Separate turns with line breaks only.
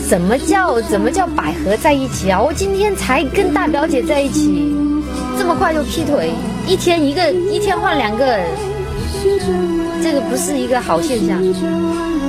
怎么叫百合在一起啊？我今天才跟大表姐在一起，这么快就劈腿，一天换2个，这个不是一个好现象。